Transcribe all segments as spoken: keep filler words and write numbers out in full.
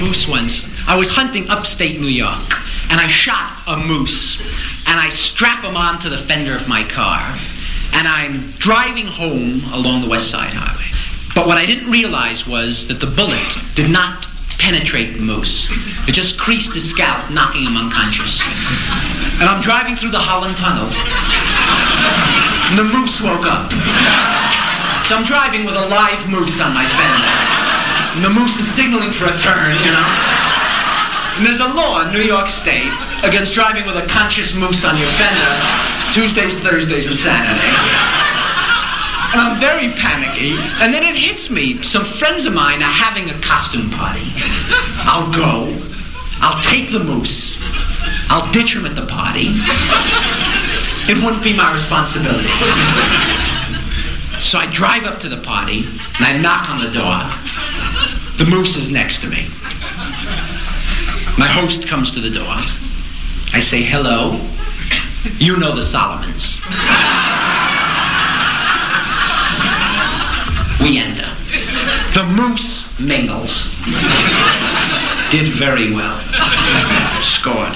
moose once. I was hunting upstate New York, and I shot a moose, and I strap him onto the fender of my car, and I'm driving home along the West Side Highway. But what I didn't realize was that the bullet did not penetrate the moose. It just creased his scalp, knocking him unconscious. And I'm driving through the Holland Tunnel, and the moose woke up. So I'm driving with a live moose on my fender, and the moose is signaling for a turn, you know. And there's a law in New York State against driving with a conscious moose on your fender Tuesdays, Thursdays, and Saturday. And I'm very panicky, and then it hits me. Some friends of mine are having a costume party. I'll go. I'll take the moose. I'll ditch him at the party. It wouldn't be my responsibility. So I drive up to the party, and I knock on the door. The moose is next to me. My host comes to the door. I say, hello. You know the Solomons. We enter. The moose mingles. Did very well. Scored.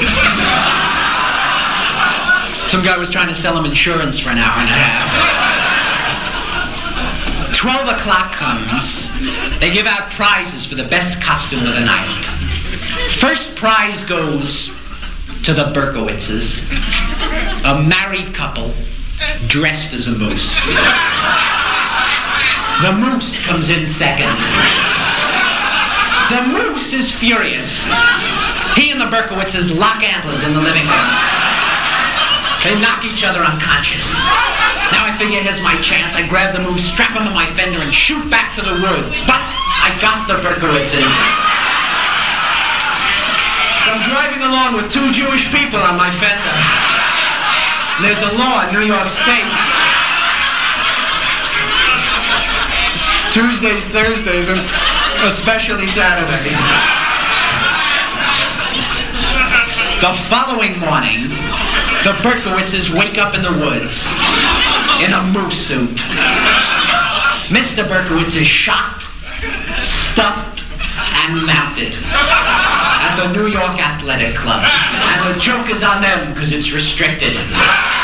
Some guy was trying to sell him insurance for an hour and a half. Twelve o'clock comes. They give out prizes for the best costume of the night. First prize goes to the Berkowitzes, a married couple dressed as a moose. The moose comes in second. The moose is furious. He and the Berkowitzes lock antlers in the living room. They knock each other unconscious. Now I figure here's my chance. I grab the moose, strap him on my fender, and shoot back to the woods. But I got the Berkowitzes. So I'm driving along with two Jewish people on my fender. There's a law in New York State. Tuesdays, Thursdays, and especially Saturday. The following morning, the Berkowitzes wake up in the woods in a moose suit. Mister Berkowitz is shot, stuffed, and mounted at the New York Athletic Club. And the joke is on them because it's restricted.